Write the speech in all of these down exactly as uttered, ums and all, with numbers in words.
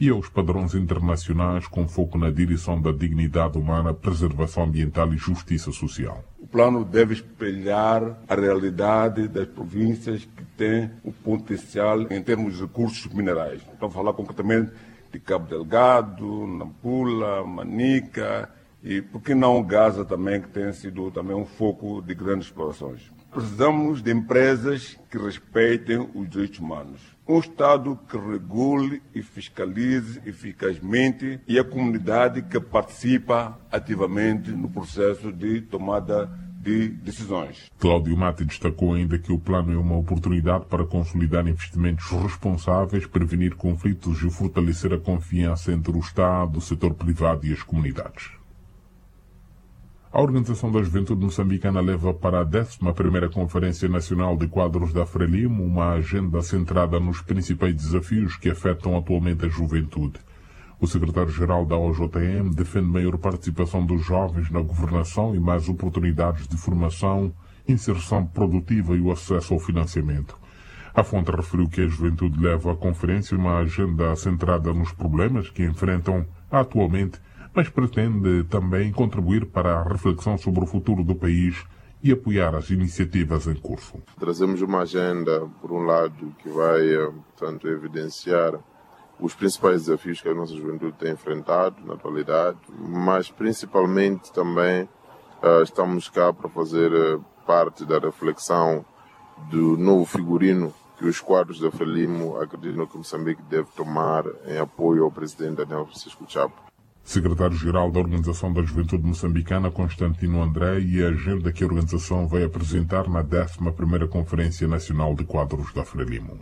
e aos padrões internacionais com foco na direção da dignidade humana, preservação ambiental e justiça social. O plano deve espelhar a realidade das províncias que têm o potencial em termos de recursos minerais. Então, falar concretamente de Cabo Delgado, Nampula, Manica e, por que não, Gaza também, que tem sido também um foco de grandes explorações. Precisamos de empresas que respeitem os direitos humanos. Um Estado que regule e fiscalize eficazmente e a comunidade que participa ativamente no processo de tomada de decisões. Cláudio Mate destacou ainda que o plano é uma oportunidade para consolidar investimentos responsáveis, prevenir conflitos e fortalecer a confiança entre o Estado, o setor privado e as comunidades. A Organização da Juventude Moçambicana leva para a décima primeira Conferência Nacional de Quadros da Frelimo uma agenda centrada nos principais desafios que afetam atualmente a juventude. O secretário-geral da O J M defende maior participação dos jovens na governação e mais oportunidades de formação, inserção produtiva e o acesso ao financiamento. A fonte referiu que a juventude leva à conferência uma agenda centrada nos problemas que enfrentam atualmente, mas pretende também contribuir para a reflexão sobre o futuro do país e apoiar as iniciativas em curso. Trazemos uma agenda, por um lado, que vai, portanto, evidenciar os principais desafios que a nossa juventude tem enfrentado na atualidade, mas principalmente também uh, estamos cá para fazer uh, parte da reflexão do novo figurino que os quadros da Frelimo acreditam que Moçambique deve tomar em apoio ao presidente Daniel Francisco Chapo. Secretário-Geral da Organização da Juventude Moçambicana, Constantino André, e a agenda que a organização vai apresentar na décima primeira Conferência Nacional de Quadros da Frelimo.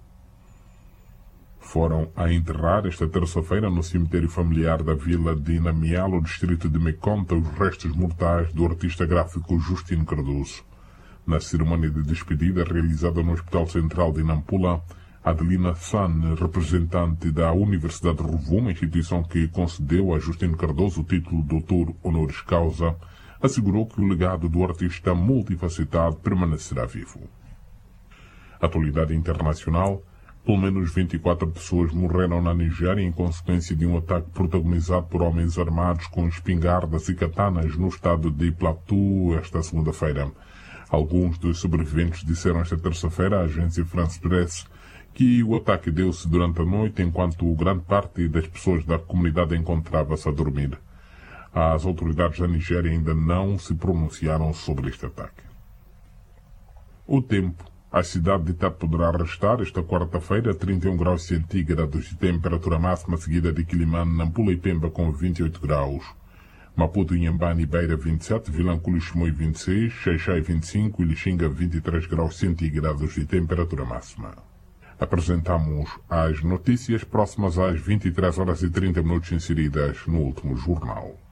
Foram a enterrar esta terça-feira no cemitério familiar da vila de Inamial, o distrito de Meconta, os restos mortais do artista gráfico Justino Cardoso. Na cerimónia de despedida realizada no Hospital Central de Nampula, Adelina San, representante da Universidade de Rovuma, instituição que concedeu a Justino Cardoso o título de doutor honoris causa, assegurou que o legado do artista multifacetado permanecerá vivo. Atualidade internacional: pelo menos vinte e quatro pessoas morreram na Nigéria em consequência de um ataque protagonizado por homens armados com espingardas e katanas no estado de Plateau esta segunda-feira. Alguns dos sobreviventes disseram esta terça-feira à agência France Presse que o ataque deu-se durante a noite enquanto grande parte das pessoas da comunidade encontrava-se a dormir. As autoridades da Nigéria ainda não se pronunciaram sobre este ataque. O tempo. A cidade de Tete poderá restar esta quarta-feira trinta e um graus centígrados de temperatura máxima, seguida de Quilimane, Nampula e Pemba com vinte e oito graus. Maputo, Inhambane e Beira vinte e sete, Vilanculo e Chimoio vinte e seis, Xai-Xai vinte e cinco e Lixinga vinte e três graus centígrados de temperatura máxima. Apresentamos as notícias próximas às vinte e três horas e trinta minutos inseridas no último jornal.